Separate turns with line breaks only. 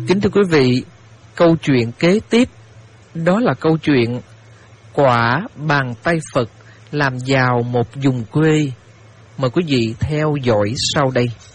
Kính thưa quý vị, câu chuyện kế tiếp đó là câu chuyện quả bàn tay Phật làm giàu một vùng quê. Mời quý vị theo dõi sau đây.